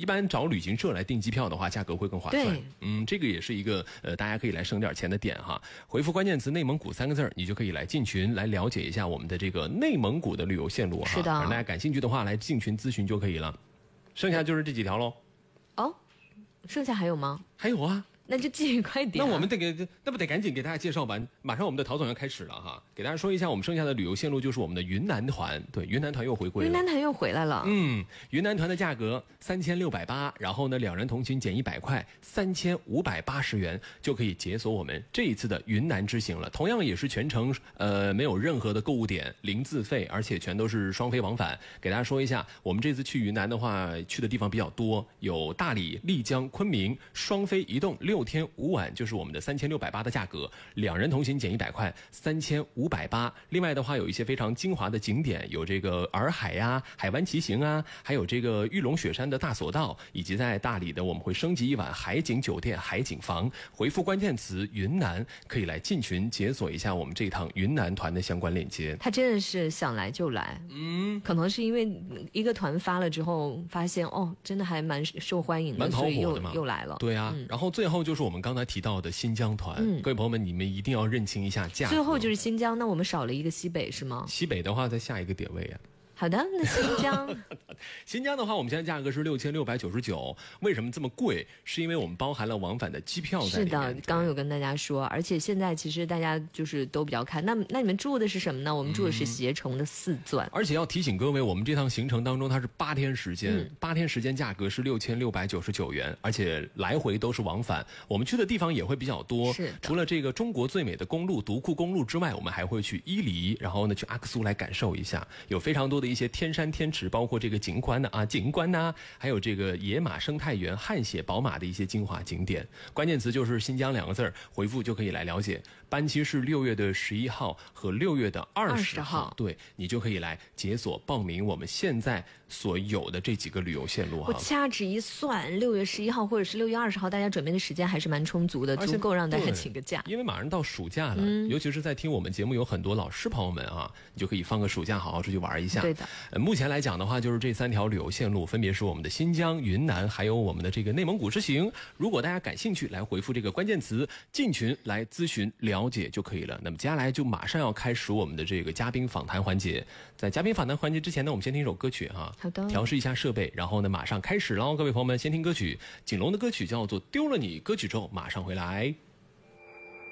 一般找旅行社来订机票的话，价格会更划算。这个也是一个大家可以来省点钱的点哈。回复关键词内蒙古3个字，你就可以来进群来了解一下我们的这个内蒙古的旅游线路哈。 是的， 大家感兴趣的话来进群咨询就可以了。剩下就是这几条喽。 哦，剩下还有吗？ 还有啊。 那就继续快点、 那我们那不得赶紧给大家介绍完，马上我们的陶总要开始了哈，给大家说一下我们剩下的旅游线路就是我们的云南团，对，云南团又回归了， 云南团又回来了， 云南团的价格3680，然后呢2人同行减100块，3580元就可以解锁我们这一次的云南之行了。同样也是全程没有任何的购物点，零自费，而且全都是双飞往返。给大家说一下，我们这次去云南的话，去的地方比较多，有大理、丽江、昆明，双飞一动6天5晚就是我们的3680的价格，2人同行减100块，3580。另外的话，有一些非常精华的景点，有这个洱海呀、海湾骑行啊，还有这个玉龙雪山的大索道，以及在大理的我们会升级一晚海景酒店、海景房。回复关键词云南，可以来进群解锁一下我们这趟云南团的相关链接。 他真的是想来就来，可能是因为一个团发了之后，发现真的还蛮受欢迎的， 蛮跑火的嘛， 所以又来了。 对啊，然后最后就是我们刚才提到的新疆团，各位朋友们，你们一定要认清一下价格。 最后就是新疆，那我们少了一个西北是吗？ 西北的话，在下一个点位啊。 好的，那新疆， 新疆的话，我们现在价格是6699，为什么这么贵？是因为我们包含了往返的机票在里面。 是的，刚刚有跟大家说，而且现在其实大家就是都比较看，那你们住的是什么呢？我们住的是携程的4钻， 而且要提醒各位，我们这趟行程当中它是8天时间，8天时间价格是6699元，而且来回都是往返。我们去的地方也会比较多，除了这个中国最美的公路独库公路之外，我们还会去伊犁，然后呢去阿克苏来感受一下，有非常多的一些天山天池，包括这个景观呐，还有这个野马生态园、汗血宝马的一些精华景点。关键词就是新疆2个字，回复就可以来了解。班期是6月的11号和6月的20号，对，你就可以来解锁报名我们现在所有的这几个旅游线路哈。 我掐指一算，6月11号或者是6月20号，大家准备的时间还是蛮充足的，足够让大家请个假。 因为马上到暑假了，尤其是在听我们节目有很多老师朋友们啊，你就可以放个暑假好好出去玩一下。 对的。 目前来讲的话，就是这3条旅游线路，分别是我们的新疆、云南，还有我们的这个内蒙古之行。如果大家感兴趣，来回复这个关键词进群来咨询了解就可以了。那么接下来就马上要开始我们的这个嘉宾访谈环节。在嘉宾访谈环节之前呢，我们先听一首歌曲哈。 好的。 调试一下设备，然后呢马上开始喽，各位朋友们，先听歌曲。锦龙的歌曲叫做《丢了你》，歌曲之后马上回来。